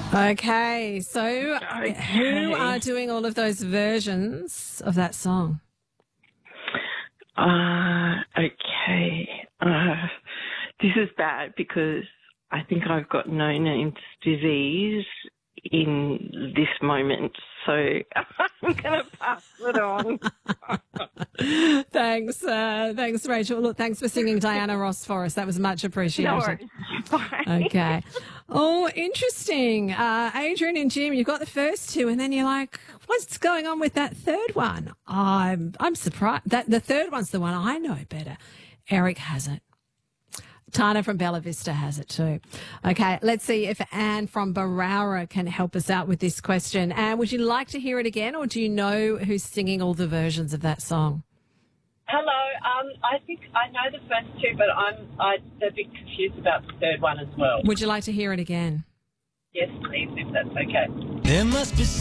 Okay, so who are doing all of those versions of that song? Okay. This is bad because I think I've got no names disease in this moment, so I'm going to pass it on. Thanks, Rachel. Look, thanks for singing Diana Ross for us. That was much appreciated. No worries. Bye. Okay. Oh, interesting. Adrian and Jim, you've got the first two, and then you're like, what's going on with that third one? I'm surprised. That the third one's the one I know better. Eric has it. Tana from Bella Vista has it too. Okay, let's see if Anne from Barara can help us out with this question. Anne, would you like to hear it again, or do you know who's singing all the versions of that song? Hello. I think I know the first two, but I'm a bit confused about the third one as well. Would you like to hear it again? Yes, please, if that's okay. There must be